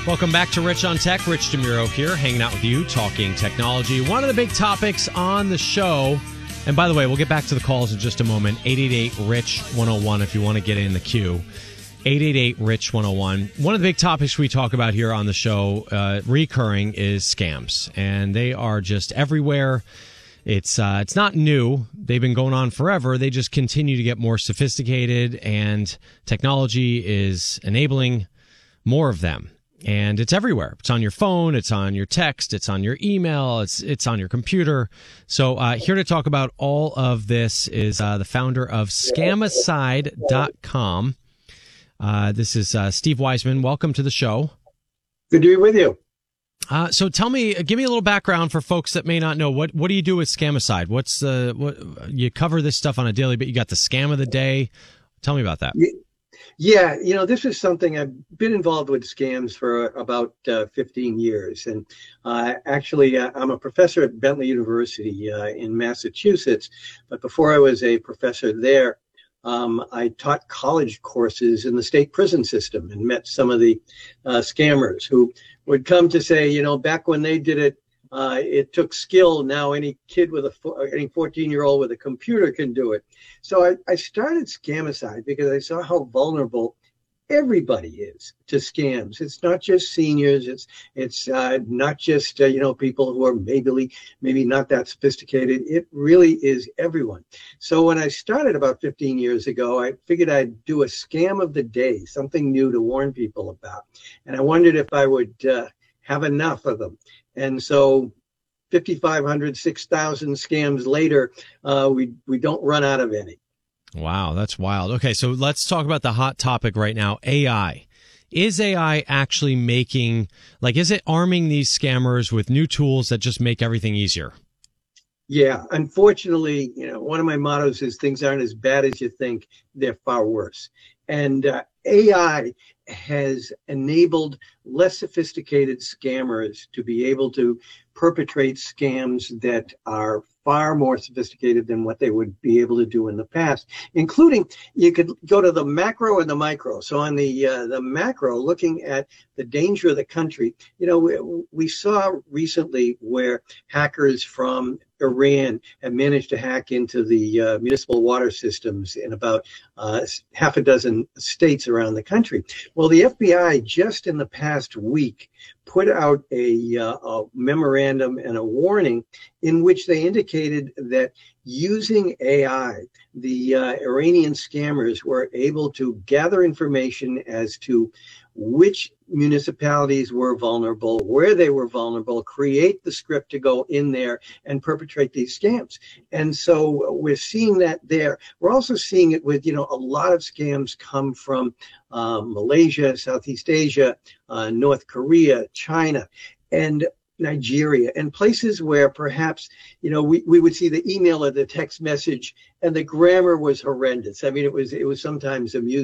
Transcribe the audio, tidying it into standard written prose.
Welcome back to Rich on Tech. Rich DeMuro here, hanging out with you, talking technology. One of the big topics on the show, and by the way, we'll get back to the calls in just a moment, 888-RICH-101 if you want to get in the queue. 888-RICH-101. One of the big topics we talk about here on the show, recurring, is scams. And they are just everywhere. It's not new. They've been going on forever. They just continue to get more sophisticated, and technology is enabling more of them. And it's everywhere. It's on your phone. It's on your text. It's on your email. It's on your computer. So here to talk about all of this is the founder of Scamicide.com. This is Steve Wiseman. Welcome to the show. Good to be with you. So tell me, give me a little background for folks that may not know. What do you do with Scamicide? What you cover this stuff on a daily, but you got the scam of the day. Tell me about that. Yeah, this is something I've been involved with scams for about 15 years. And actually, I'm a professor at Bentley University in Massachusetts. But before I was a professor there, I taught college courses in the state prison system and met some of the scammers who would come to say, back when they did it, it took skill. Now any kid any 14-year-old with a computer can do it. So I started Scamicide because I saw how vulnerable everybody is to scams. It's not just seniors. It's not just people who are maybe not that sophisticated. It really is everyone. So when I started about 15 years ago, I figured I'd do a scam of the day, something new to warn people about. And I wondered if I would have enough of them. And so 5,500, 6,000 scams later, we don't run out of any. Wow, that's wild. Okay, so let's talk about the hot topic right now, AI. Is AI actually is it arming these scammers with new tools that just make everything easier? Yeah, unfortunately, one of my mottos is things aren't as bad as you think, they're far worse. And AI has enabled less sophisticated scammers to be able to perpetrate scams that are far more sophisticated than what they would be able to do in the past, including you could go to the macro and the micro. So on the macro, looking at the danger of the country, we saw recently where hackers from Iran have managed to hack into the municipal water systems in about half a dozen states around the country. Well, the FBI just in the past week put out a memorandum and a warning in which they indicated that using AI, the Iranian scammers were able to gather information as to which municipalities were vulnerable, where they were vulnerable, create the script to go in there and perpetrate these scams. And so we're seeing that there. We're also seeing it with, a lot of scams come from Malaysia, Southeast Asia, North Korea, China, and Nigeria, and places where perhaps, we would see the email or the text message and the grammar was horrendous. I mean, it was sometimes amusing.